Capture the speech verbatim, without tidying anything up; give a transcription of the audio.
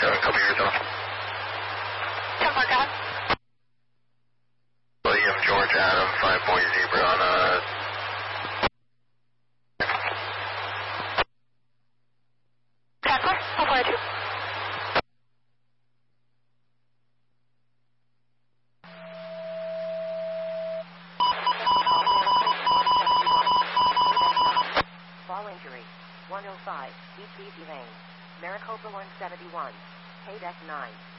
seven, copy original. ten four, go ahead. William George Adam, five point zebra on a... Transfer, four four two. Fall injury, one oh five, East Easy Lane, Maricopa one seventy-one, K D E C nine.